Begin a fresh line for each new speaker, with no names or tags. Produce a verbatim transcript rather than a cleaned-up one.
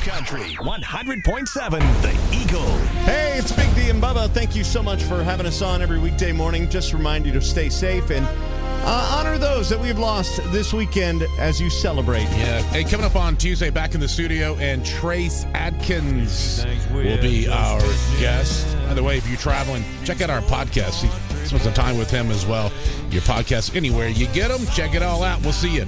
Country one hundred point seven The Eagle.
Hey, it's Big D and Bubba. Thank you so much for having us on every weekday morning. Just remind you to stay safe and uh, honor those that we've lost this weekend as you celebrate.
Yeah. Hey, coming up on Tuesday, back in the studio, and Trace Adkins will be our guest. By the way, if you're traveling, check out our podcast. Spend some time with him as well. Your podcast, anywhere you get them, check it all out. We'll see you